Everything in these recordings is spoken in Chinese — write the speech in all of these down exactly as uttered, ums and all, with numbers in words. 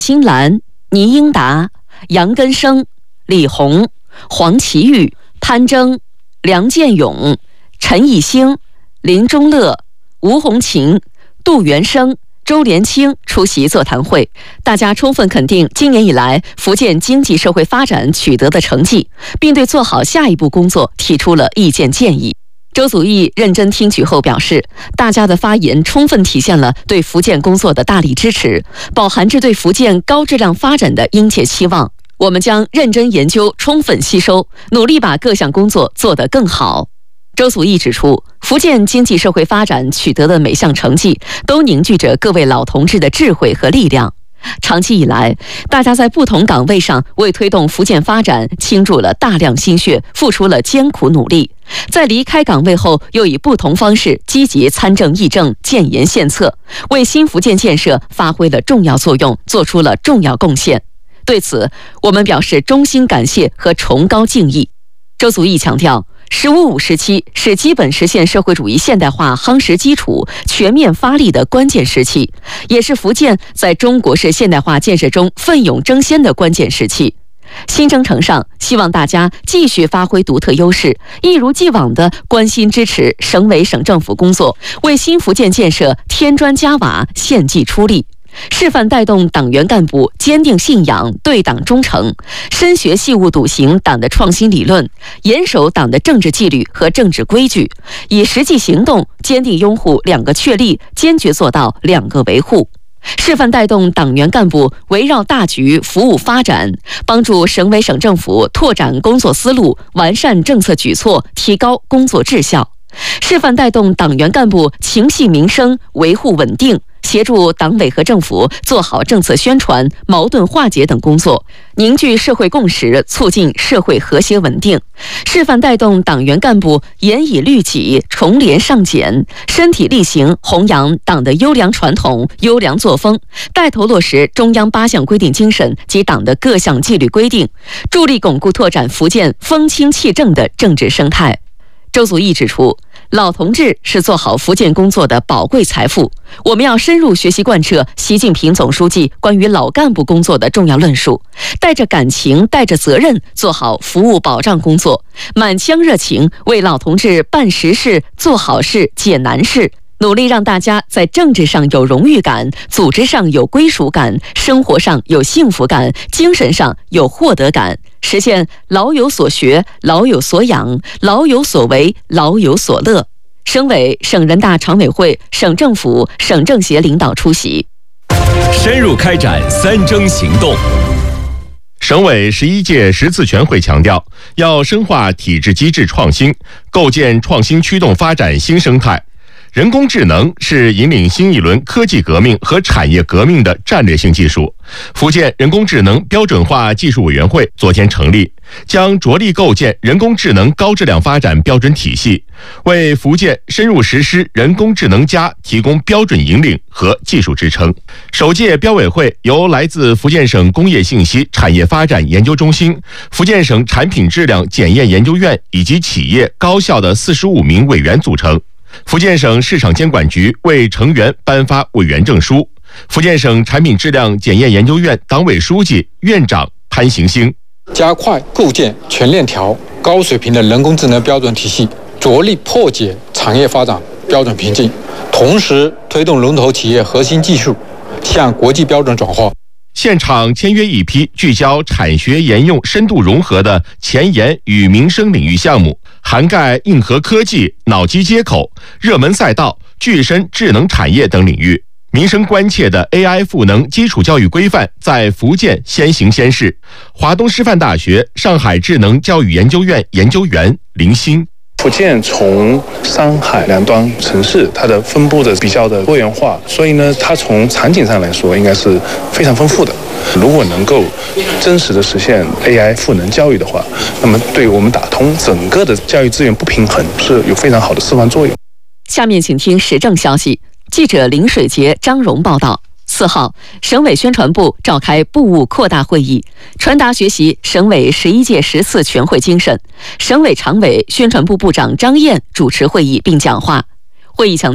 金兰、倪英达、杨根生、李红、黄奇玉、潘征、梁建勇、陈义兴、林中乐、吴红琴、杜元生、周连清出席座谈会，大家充分肯定今年以来福建经济社会发展取得的成绩，并对做好下一步工作提出了意见建议。周祖义认真听取后表示，大家的发言充分体现了对福建工作的大力支持，饱含着对福建高质量发展的殷切期望。我们将认真研究，充分吸收，努力把各项工作做得更好。周祖义指出，福建经济社会发展取得的每项成绩，都凝聚着各位老同志的智慧和力量。长期以来，大家在不同岗位上为推动福建发展倾注了大量心血，付出了艰苦努力。在离开岗位后，又以不同方式积极参政议政、建言献策，为新福建建设发挥了重要作用，做出了重要贡献。对此，我们表示衷心感谢和崇高敬意。周祖义强调，十五五时期是基本实现社会主义现代化夯实基础、全面发力的关键时期，也是福建在中国式现代化建设中奋勇争先的关键时期。新征程上，希望大家继续发挥独特优势，一如既往地关心支持省委省政府工作，为新福建建设添砖加瓦、献计出力。示范带动党员干部坚定信仰、对党忠诚，深学细务笃行党的创新理论，严守党的政治纪律和政治规矩，以实际行动坚定拥护两个确立，坚决做到两个维护。示范带动党员干部围绕大局服务发展，帮助省委省政府拓展工作思路，完善政策举措，提高工作质效。示范带动党员干部情系民生，维护稳定，协助党委和政府做好政策宣传、矛盾化解等工作，凝聚社会共识，促进社会和谐稳定。示范带动党员干部严以律己、从廉上简，身体力行弘扬党的优良传统、优良作风，带头落实中央八项规定精神及党的各项纪律规定，助力巩固拓展福建风清气正的政治生态。周祖义指出，老同志是做好福建工作的宝贵财富，我们要深入学习贯彻习近平总书记关于老干部工作的重要论述，带着感情、带着责任做好服务保障工作，满腔热情为老同志办实事、做好事、解难事，努力让大家在政治上有荣誉感，组织上有归属感，生活上有幸福感，精神上有获得感，实现老有所学、老有所养、老有所为、老有所乐。省委、省人大常委会、省政府、省政协领导出席。 深入开展三征行动。省委十一届十次全会强调，要深化体制机制创新，构建创新驱动发展新生态。人工智能是引领新一轮科技革命和产业革命的战略性技术。福建人工智能标准化技术委员会昨天成立，将着力构建人工智能高质量发展标准体系，为福建深入实施人工智能加提供标准引领和技术支撑。首届标委会由来自福建省工业信息产业发展研究中心、福建省产品质量检验研究院以及企业高校的四十五名委员组成。福建省市场监管局为成员颁发委员证书。福建省产品质量检验研究院党委书记、院长潘行星， 加快构建全链条高水平的人工智能标准体系，着力破解产业发展标准瓶颈，同时推动龙头企业核心技术向国际标准转化。 现场签约一批聚焦产学研用深度融合的前沿与民生领域项目，涵盖硬核科技、脑机接口、热门赛道、具身智能产业等领域。民生关切的 A I 赋能基础教育规范在福建先行先试。华东师范大学上海智能教育研究院研究员林鑫， 福建从山海两端城市，它的分布的比较的多元化，所以呢，它从场景上来说应该是非常丰富的。如果能够真实的实现 A I 赋能教育的话，那么对我们打通整个的教育资源不平衡是有非常好的示范作用。 下面请听时政消息。记者林水杰、张荣报道。四号，省委宣传部召开部务扩大会议，传达学习省委十一届十次全会精神。省委常委、宣传部部长张燕主持会议并讲话。会议强调，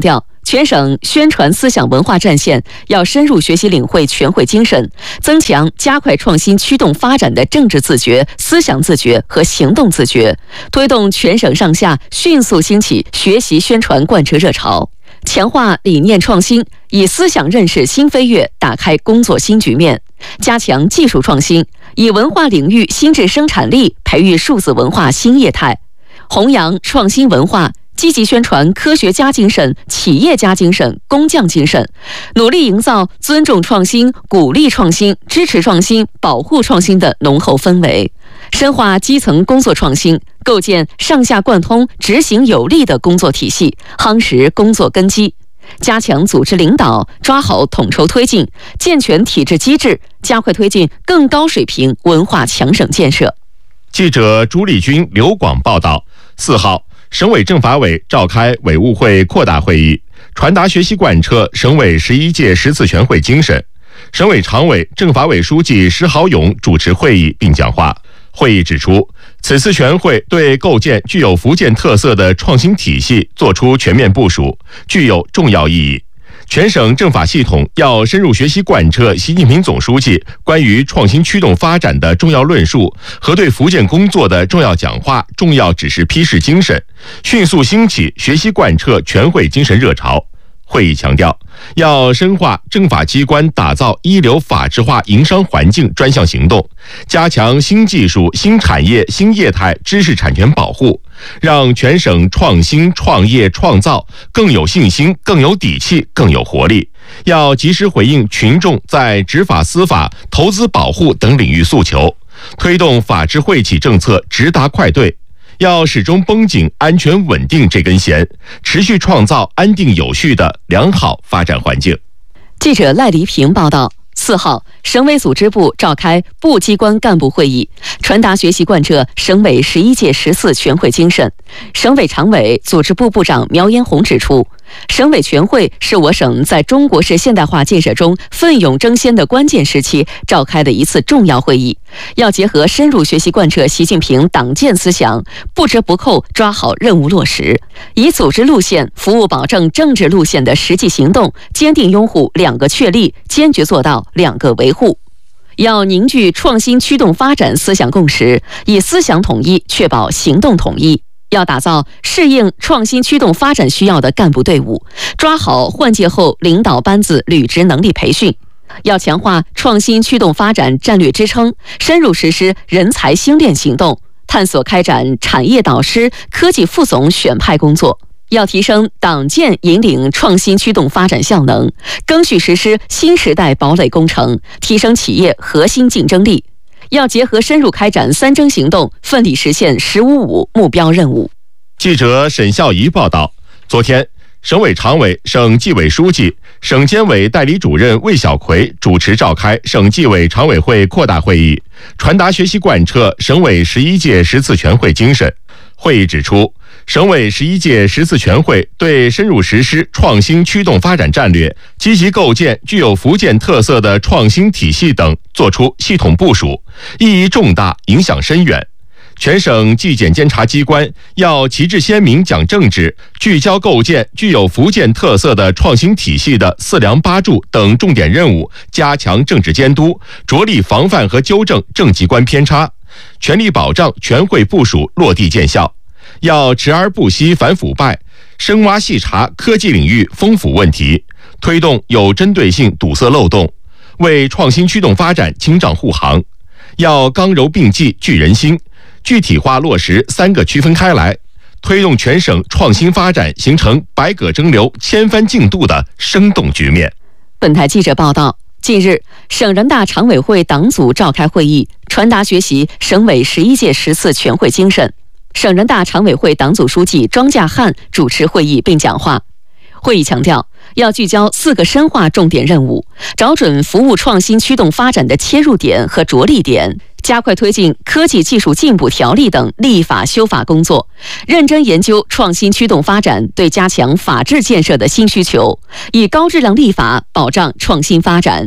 全省宣传思想文化战线要深入学习领会全会精神，增强加快创新驱动发展的政治自觉、思想自觉和行动自觉，推动全省上下迅速兴起学习宣传贯彻热潮，强化理念创新，以思想认识新飞跃打开工作新局面，加强技术创新，以文化领域新质生产力培育数字文化新业态，弘扬创新文化，积极宣传科学家精神、企业家精神、工匠精神，努力营造尊重创新、鼓励创新、支持创新、保护创新的浓厚氛围，深化基层工作创新，构建上下贯通、执行有力的工作体系，夯实工作根基，加强组织领导，抓好统筹推进，健全体制机制，加快推进更高水平文化强省建设。 记者朱丽君、刘广报道，四号，省委政法委召开委务会扩大会议，传达学习贯彻省委十一届十次全会精神。省委常委、政法委书记石豪勇主持会议并讲话。会议指出，此次全会对构建具有福建特色的创新体系作出全面部署，具有重要意义。全省政法系统要深入学习贯彻习近平总书记关于创新驱动发展的重要论述和对福建工作的重要讲话、重要指示批示精神，迅速兴起学习贯彻全会精神热潮。会议强调，要深化政法机关打造一流法治化营商环境专项行动，加强新技术、新产业、新业态知识产权保护，让全省创新、创业、创造更有信心、更有底气、更有活力。要及时回应群众在执法、司法、投资保护等领域诉求，推动法治惠企政策直达快对。要始终绷紧安全稳定这根弦，持续创造安定有序的良好发展环境。 记者赖黎平报道，四号，省委组织部召开部机关干部会议，传达学习贯彻省委十一届十四全会精神。省委常委、组织部部长苗延红指出，省委全会是我省在中国式现代化建设中奋勇争先的关键时期召开的一次重要会议，要结合深入学习贯彻习近平党建思想，不折不扣抓好任务落实，以组织路线服务保证政治路线的实际行动，坚定拥护两个确立，坚决做到两个维护。要凝聚创新驱动发展思想共识，以思想统一确保行动统一。要打造适应创新驱动发展需要的干部队伍，抓好换届后领导班子履职能力培训。要强化创新驱动发展战略支撑，深入实施人才精炼行动，探索开展产业导师、科技副总选派工作。要提升党建引领创新驱动发展效能，赓续实施新时代堡垒工程，提升企业核心竞争力。要结合深入开展三征行动，奋力实现“十五五”目标任务。 记者沈孝仪报道，昨天，省委常委、省纪委书记、省监委代理主任魏小葵主持召开省纪委常委会扩大会议，传达学习贯彻省委十一届十次全会精神。会议指出，省委十一届十次全会对深入实施创新驱动发展战略、积极构建具有福建特色的创新体系等作出系统部署，意义重大，影响深远。全省纪检监察机关要旗帜鲜明讲政治，聚焦构建具有福建特色的创新体系的四梁八柱等重点任务，加强政治监督，着力防范和纠正政绩观偏差，全力保障全会部署落地见效。要持而不息反腐败，深挖细查科技领域丰富问题，推动有针对性堵塞漏洞，为创新驱动发展清障护航。要刚柔并济聚人心，具体化落实三个区分开来，推动全省创新发展形成百舸争流、千帆竞渡的生动局面。 本台记者报道，近日，省人大常委会党组召开会议，传达学习省委十一届十次全会精神。省人大常委会党组书记庄稼汉主持会议并讲话。会议强调，要聚焦四个深化重点任务，找准服务创新驱动发展的切入点和着力点，加快推进科技技术进步条例等立法修法工作，认真研究创新驱动发展对加强法治建设的新需求，以高质量立法保障创新发展。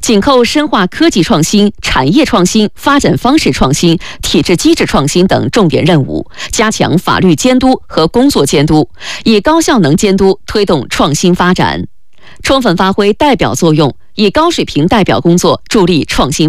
紧扣深化科技创新、产业创新、发展方式创新、体制机制创新等重点任务，加强法律监督和工作监督，以高效能监督推动创新发展，充分发挥代表作用，以高水平代表工作助力创新